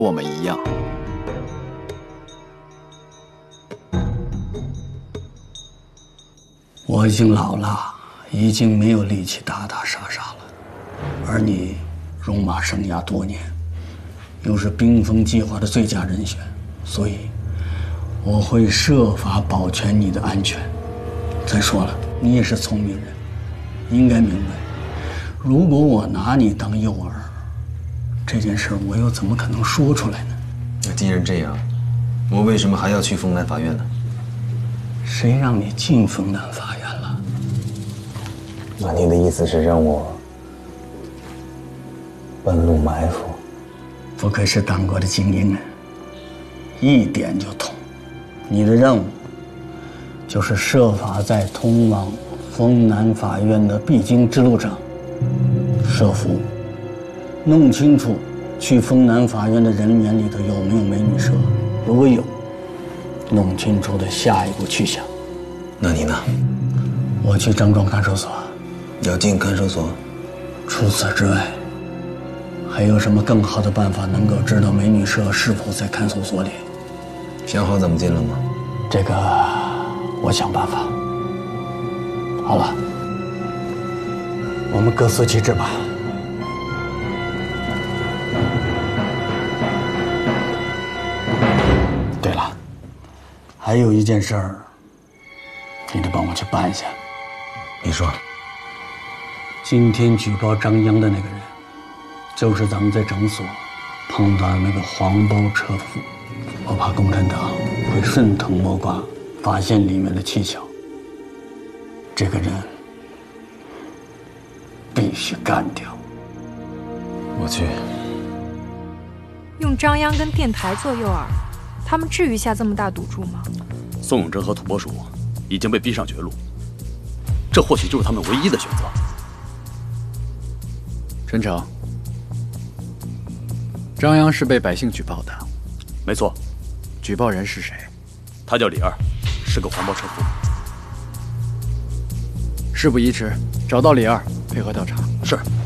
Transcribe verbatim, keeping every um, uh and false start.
我们一样。 我已经老了，已经没有力气打打杀杀了，而你戎马生涯多年，又是冰封计划的最佳人选，所以我会设法保全你的安全。再说了，你也是聪明人，应该明白，如果我拿你当诱饵，这件事我又怎么可能说出来呢？ 那既然这样，我为什么还要去丰南法院呢？ 谁让你进丰南法院了？ 那你的意思是让我半路埋伏？ 不愧是当过的精英啊，一点就通。你的任务就是设法在通往丰南法院的必经之路上设伏，弄清楚去丰南法院的人员里头有没有美女社，如果有，弄清楚的下一步去向。 那你呢？ 我去张庄看守所。 要进看守所？ 除此之外，还有什么更好的办法能够知道美女社是否在看守所里？ 想好怎么进了吗？ 这个我想办法。好了，我们各司其职吧。对了，还有一件事儿，你得帮我去办一下。 你说。 今天举报张扬的那个人，就是咱们在诊所碰到那个黄包车夫。我怕共产党会顺藤摸瓜，发现里面的蹊跷。这个人必须干掉。 我去。 用张扬跟电台做诱饵，他们至于下这么大赌注吗？ 宋永贞和土拨鼠已经被逼上绝路，这或许就是他们唯一的选择。 陈诚，张扬是被百姓举报的。 没错。 举报人是谁？ 他叫李二，是个黄包车夫。 事不宜迟，找到李二，配合调查。 是。